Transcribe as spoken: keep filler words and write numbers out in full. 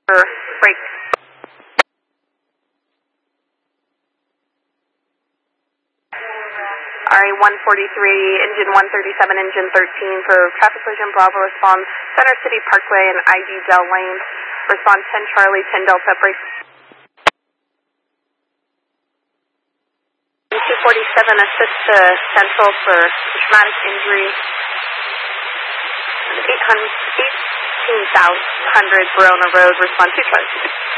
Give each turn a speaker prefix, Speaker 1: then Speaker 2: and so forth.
Speaker 1: break. R A one forty-three, engine one thirty-seven, engine thirteen for traffic collision. Bravo respond Center City Parkway and I G Dell Lane. Respond ten Charlie, ten Delta, break. two forty-seven, assist to Central for traumatic injury. eighteen hundred Verona Road, respond two Charlie.